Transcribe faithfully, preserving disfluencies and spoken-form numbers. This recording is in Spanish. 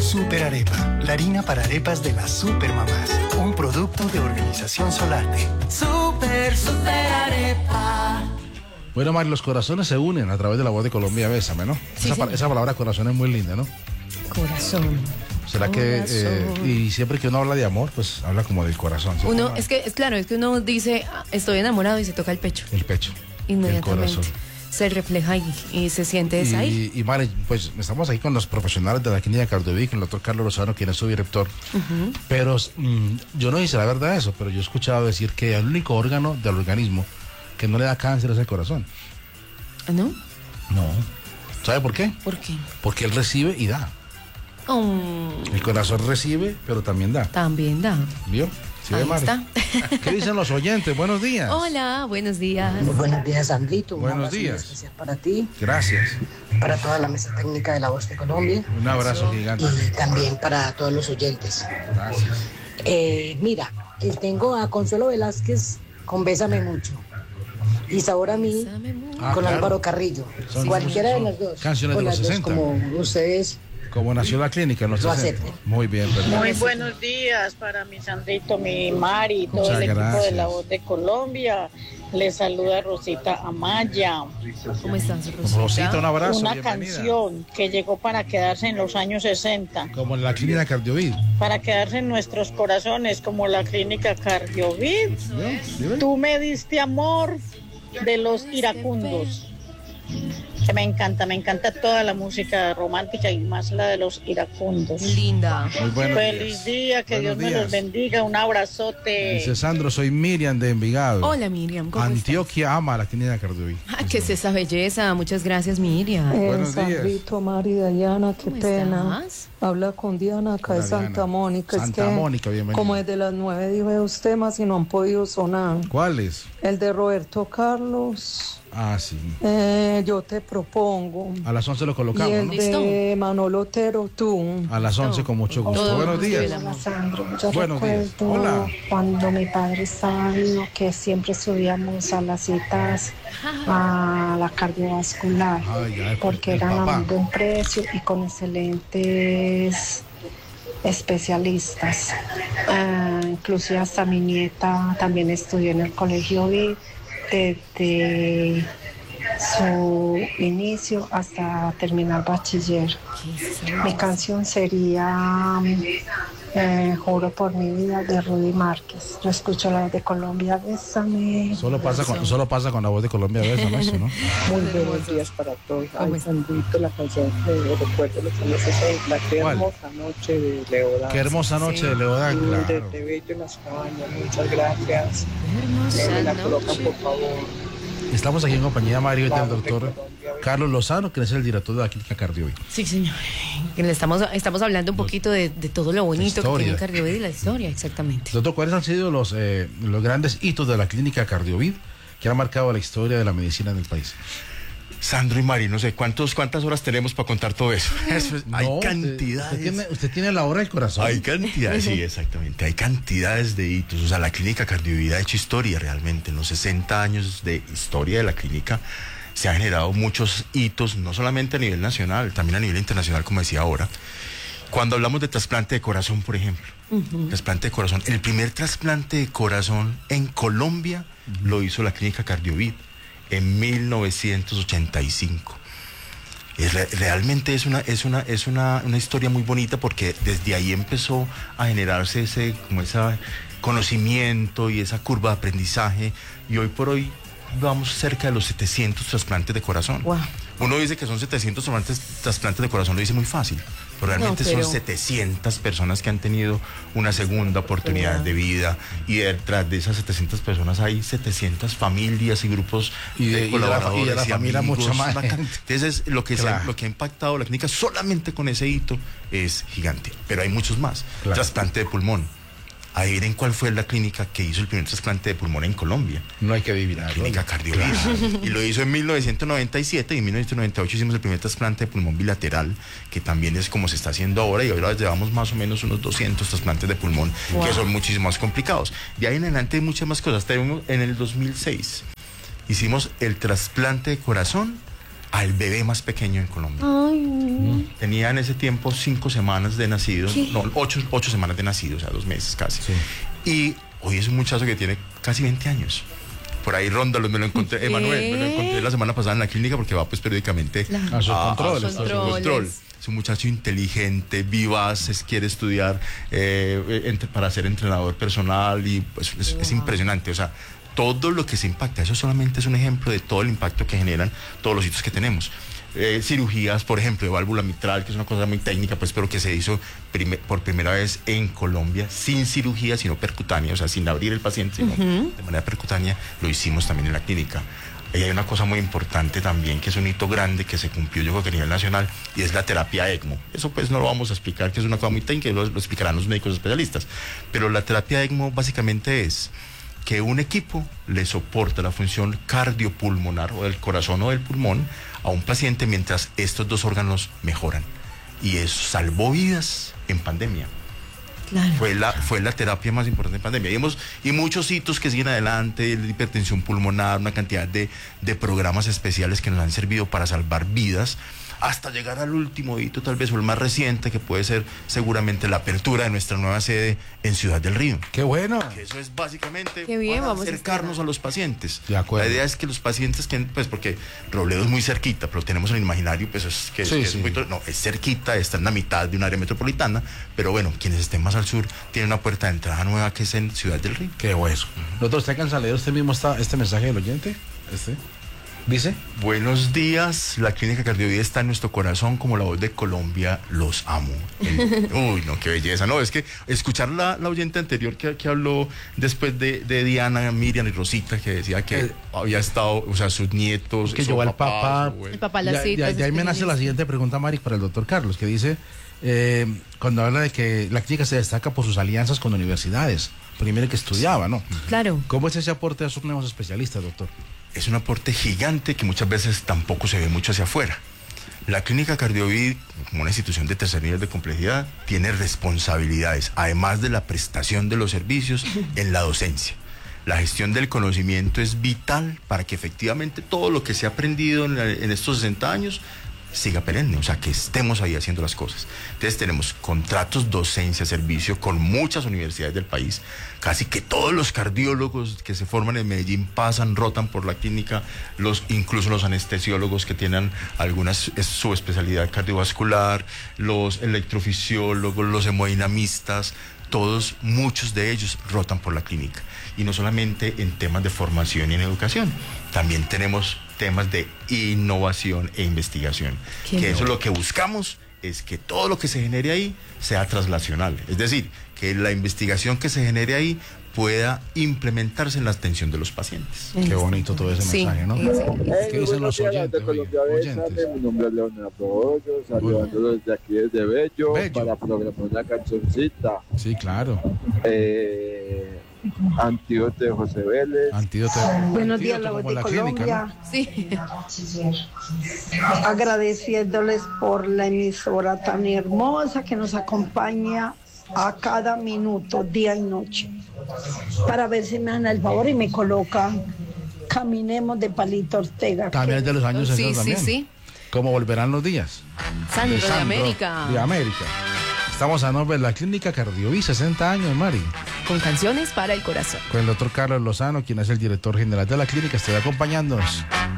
Super Arepa, la harina para arepas de las supermamás. Un producto de Organización Solarte. Super, super arepa. Bueno, Mari, los corazones se unen a través de la voz de Colombia, Bésame, ¿no? Sí, esa, sí. esa palabra corazón es muy linda, ¿no? Corazón. ¿Será que, eh, y siempre que uno habla de amor, pues habla como del corazón? ¿Cierto, Uno, Mari? es que, es claro, es que uno dice, ah, estoy enamorado y se toca el pecho. El pecho. Inmediatamente. El corazón. Se refleja ahí y se siente esa ahí. Y, y Mari, pues estamos aquí con los profesionales de la clínica Cardiovic, el doctor Carlos Lozano, quien es su director. Uh-huh. Pero mm, yo no hice la verdad eso, pero yo he escuchado decir que el único órgano del organismo que no le da cáncer es el corazón. ¿No? No. ¿Sabe por qué? ¿Por qué? Porque él recibe y da. Oh. El corazón recibe, pero también da. También da. ¿Vio? ¿Sí ve, Ahí Mari? está. ¿Qué dicen los oyentes? Buenos días. Hola, buenos días. Muy buenos días, Sandrito. Un Buenos abrazo días. especial para ti. Gracias. Para toda la mesa técnica de La Voz de Colombia. Un abrazo gigante. Y también para todos los oyentes. Gracias. Eh, mira, eh, tengo a Consuelo Velázquez con Bésame Mucho. Y Sabor a mí Ah, con claro. Álvaro Carrillo. Son- Cualquiera son de las dos. canciones o de los las dos, sesenta. como ustedes. Como nació la clínica en los Lo sesenta. acepto. Muy bien, perfecto. Muy buenos días para mi Sandrito, mi Mari y todo Muchas el equipo gracias. de La Voz de Colombia. Les saluda Rosita Amaya. ¿Cómo estás, Rosita? Rosita, un abrazo. Una bienvenida. canción que llegó para quedarse en los años sesenta, Como en la clínica Cardiovid. para quedarse en nuestros corazones, como la clínica Cardiovid. Tú me diste amor de los iracundos. Que me encanta, me encanta toda la música romántica y más la de los iracundos. Linda. Muy buenos Feliz días. día, que Buenos Dios me días. los bendiga. Un abrazote. Dice Sandro, soy Miriam de Envigado. Hola, Miriam. ¿Cómo Antioquia ama la clínica Cardiovid. estás? Ah, ¿qué es esa belleza? Muchas gracias, Miriam. Eh, Buenos días. Sandrito, Mari, Dayana, qué ¿Cómo pena. estás? Habla con Diana acá Hola, de Santa Diana. Mónica. Santa es que Mónica, bienvenida. como desde las nueve dije usted más y no han podido sonar. ¿Cuáles? El de Roberto Carlos, Ah, sí. eh, yo te propongo. A las once lo Y colocamos, el ¿no? ¿Listo? de Manolo Otero, tú. A las once con mucho gusto. Todo Buenos días. el amor. Sandro, yo Buenos días. recuerdo Hola. cuando mi padre estaba vivo que siempre subíamos a las citas a la cardiovascular Ay, ya, el- porque el eran a papá. muy buen precio y con excelentes especialistas. Ah, inclusive hasta mi nieta también estudió en el colegio V I desde su inicio hasta terminar bachiller. Mi canción sería eh, Juro por mi vida de Rudy Márquez. Yo escucho la de Colombia, Bésame. Solo pasa con, solo pasa con la voz de Colombia, Bésame, eso, ¿no? Muy buenos días para todos. ¿Cómo Ay, está? Sandrito, la canción que recuerdo los años sesenta. Qué ¿Cuál? hermosa noche de Leodán. Qué hermosa noche de Leodán, Y claro. de Te Bello en las cabañas. Muchas gracias. Hermosa Me la colocan, noche. por favor. Estamos aquí en compañía de Mario y del Vamos, doctor de Colombia. Carlos Lozano, que es el director de la clínica Cardiovid. Sí, señor. Que le estamos, estamos hablando un poquito de, de todo lo bonito que historia. tiene Cardiovid y la historia, exactamente. Doctor, ¿cuáles han sido los, eh, los grandes hitos de la clínica Cardiovid que han marcado la historia de la medicina en el país? Sandro y Mari, no sé, ¿cuántos, ¿cuántas horas tenemos para contar todo eso? Eso es- hay No, usted- cantidades. Usted tiene, usted tiene la hora del corazón. Hay cantidades, sí, exactamente. Hay cantidades de hitos. O sea, la clínica Cardiovid ha hecho historia realmente. En los sesenta años de historia de la clínica se han generado muchos hitos, no solamente a nivel nacional, también a nivel internacional, como decía ahora. Cuando hablamos de trasplante de corazón, por ejemplo, trasplante de corazón, el primer trasplante de corazón en Colombia lo hizo la clínica Cardiovid en mil novecientos ochenta y cinco. Es re- realmente es una es una es una, una historia muy bonita porque desde ahí empezó a generarse ese como ese conocimiento y esa curva de aprendizaje y hoy por hoy vamos cerca de los setecientos trasplantes de corazón. Wow. Uno dice que son setecientos trasplantes, trasplantes de corazón, lo dice muy fácil, pero realmente No, pero- son setecientas personas que han tenido una segunda oportunidad Wow. de vida y detrás de esas setecientas personas hay setecientas familias y grupos Y de- y de la- colaboradores y de la familia amigos, mucha más bacán. gente. Entonces, lo que, se- Claro. lo que ha impactado la clínica solamente con ese hito es gigante, pero hay muchos más. Claro. Trasplante de pulmón. Adivinen cuál fue la clínica que hizo el primer trasplante de pulmón en Colombia. No hay que adivinar. Clínica Cardiovid. Y lo hizo en mil novecientos noventa y siete y en mil novecientos noventa y ocho hicimos el primer trasplante de pulmón bilateral, que también es como se está haciendo ahora y ahora llevamos más o menos unos doscientos trasplantes de pulmón, Wow. que son muchísimo más complicados. De ahí en adelante hay muchas más cosas. Tenemos en el dos mil seis hicimos el trasplante de corazón al bebé más pequeño en Colombia. Ay. Tenía en ese tiempo cinco semanas de nacido, ¿Qué? no, ocho, ocho semanas de nacido, o sea, dos meses casi. Sí. Y hoy es un muchacho que tiene casi veinte años. Por ahí róndalo, me lo encontré, ¿Qué? Emanuel, me lo encontré la semana pasada en la clínica porque va pues periódicamente Claro. A su a- control, a- a a su controles. control. Es un muchacho inteligente, vivaz, es- quiere estudiar eh, entre- para ser entrenador personal y pues, es, es impresionante. O sea, todo lo que se impacta, eso solamente es un ejemplo de todo el impacto que generan todos los hitos que tenemos. Eh, cirugías, por ejemplo, de válvula mitral, que es una cosa muy técnica, pues, pero que se hizo prime- por primera vez en Colombia, sin cirugía, sino percutánea, o sea, sin abrir el paciente, sino de manera percutánea, lo hicimos también en la clínica. Y hay una cosa muy importante también, que es un hito grande que se cumplió, yo creo que a nivel nacional, y es la terapia ECMO. Eso pues no lo vamos a explicar, que es una cosa muy técnica, lo, lo explicarán los médicos especialistas. Pero la terapia ECMO básicamente es que un equipo le soporta la función cardiopulmonar o del corazón o del pulmón a un paciente mientras estos dos órganos mejoran. Y eso salvó vidas en pandemia. Claro. Fue la, fue la terapia más importante en pandemia. Y, hemos, y muchos hitos que siguen adelante, la hipertensión pulmonar, una cantidad de, de programas especiales que nos han servido para salvar vidas, hasta llegar al último hito, tal vez, o el más reciente, que puede ser seguramente la apertura de nuestra nueva sede en Ciudad del Río. ¡Qué bueno! Que eso es básicamente Qué bien, para vamos a acercarnos esperar. a los pacientes. De acuerdo. La idea es que los pacientes, que, pues porque Robledo es muy cerquita, pero tenemos en el imaginario, pues es que, Sí, que es sí. muy, no, es cerquita, está en la mitad de un área metropolitana, pero bueno, quienes estén más al sur tienen una puerta de entrada nueva que es en Ciudad del Río. ¡Qué hueso! Nosotros, ¿usted alcanza a leer usted mismo esta, este mensaje del oyente? Este. ¿Dice? Buenos días, la clínica Cardiovida está en nuestro corazón como la voz de Colombia, los amo. El- uy, no, qué belleza. No, es que escuchar la, la oyente anterior que, que habló después de, de Diana, Miriam y Rosita, que decía que Eh, había estado, o sea, sus nietos. Que su llevó al papá. su abuelo. El papá las Ya- citas. ya- ya ahí me nace la siguiente pregunta, Mari, para el doctor Carlos, que dice, eh, cuando habla de que la clínica se destaca por sus alianzas con universidades, primero que estudiaba, ¿no? Claro. ¿Cómo es ese aporte a esos nuevos especialistas, doctor? Es un aporte gigante que muchas veces tampoco se ve mucho hacia afuera. La clínica Cardiovid, como una institución de tercer nivel de complejidad, tiene responsabilidades, además de la prestación de los servicios, en la docencia. La gestión del conocimiento es vital para que efectivamente todo lo que se ha aprendido en, la- en estos sesenta años siga perenne, o sea, que estemos ahí haciendo las cosas. Entonces tenemos contratos docencia-servicio con muchas universidades del país. Casi que todos los cardiólogos que se forman en Medellín pasan, rotan por la clínica, los, incluso los anestesiólogos que tienen alguna su- subespecialidad cardiovascular, los electrofisiólogos, los hemodinamistas, todos, muchos de ellos rotan por la clínica. Y no solamente en temas de formación y en educación, también tenemos temas de innovación e investigación. Qué Que eso bueno. lo que buscamos es que todo lo que se genere ahí sea translacional. Es decir, que la investigación que se genere ahí pueda implementarse en la atención de los pacientes. Qué bonito todo ese Sí, mensaje, ¿no? sí. ¿Qué dicen los oyentes? Oiga, oyentes. Mi nombre es Leonardo Hoyos, saludándolo desde aquí desde Bello, Bello. para programar una cancioncita. Sí, claro. Eh, Antídoto de José Vélez. Antídoto. Buenos días, la antídoto voz como de la clínica, ¿no? Sí. Agradeciéndoles por la emisora tan hermosa que nos acompaña a cada minuto, día y noche. Para ver si me dan el favor y me colocan Caminemos de Palito Ortega. También es de los años Sí, sesenta sí, también. sí. ¿Cómo volverán los días? Sandro de Sandro América. De América. Estamos a nombre de la clínica Cardioví, sesenta años, Mari. Con canciones para el corazón. Con el doctor Carlos Lozano, quien es el director general de la clínica, estará acompañándonos.